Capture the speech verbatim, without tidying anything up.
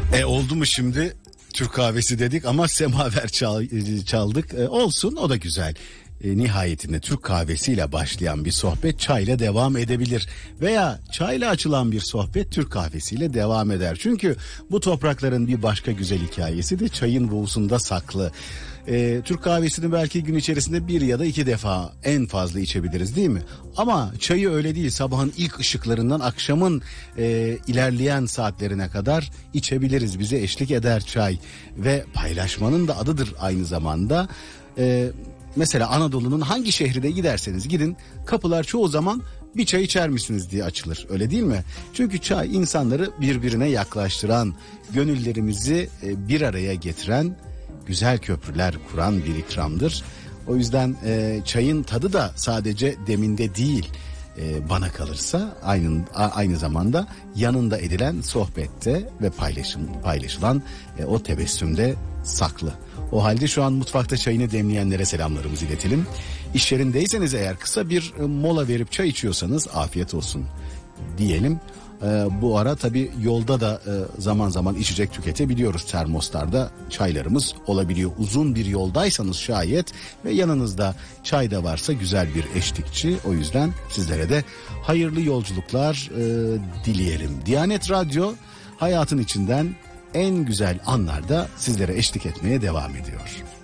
E oldu mu şimdi? Türk kahvesi dedik ama semaver çal, çaldık. E, olsun, o da güzel. E, nihayetinde Türk kahvesiyle başlayan bir sohbet çayla devam edebilir. Veya çayla açılan bir sohbet Türk kahvesiyle devam eder. Çünkü bu toprakların bir başka güzel hikayesi de çayın ruhusunda saklı. E, Türk kahvesini belki gün içerisinde bir ya da iki defa en fazla içebiliriz, değil mi? Ama çayı öyle değil. Sabahın ilk ışıklarından akşamın e, ilerleyen saatlerine kadar içebiliriz. Bize eşlik eder çay ve paylaşmanın da adıdır aynı zamanda. E, mesela Anadolu'nun hangi şehrine giderseniz gidin, kapılar çoğu zaman bir çay içer misiniz diye açılır, öyle değil mi? Çünkü çay insanları birbirine yaklaştıran, gönüllerimizi e, bir araya getiren, güzel köprüler kuran bir ikramdır. O yüzden e, çayın tadı da sadece deminde değil, e, bana kalırsa aynı aynı zamanda yanında edilen sohbette ve paylaşım paylaşılan e, o tebessümde saklı. O halde şu an mutfakta çayını demleyenlere selamlarımızı iletelim. İş yerindeyseniz eğer kısa bir e, mola verip çay içiyorsanız afiyet olsun diyelim. Ee, bu ara tabii yolda da e, zaman zaman içecek tüketebiliyoruz. Termoslarda çaylarımız olabiliyor. Uzun bir yoldaysanız şayet ve yanınızda çay da varsa güzel bir eşlikçi. O yüzden sizlere de hayırlı yolculuklar e, dileyelim. Diyanet Radyo hayatın içinden en güzel anlarda sizlere eşlik etmeye devam ediyor.